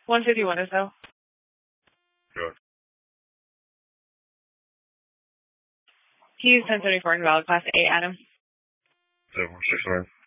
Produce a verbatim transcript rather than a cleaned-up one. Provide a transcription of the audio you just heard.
one fifty-one or so. Good. He's ten seventy-four invalid class A, Adam. seven six nine.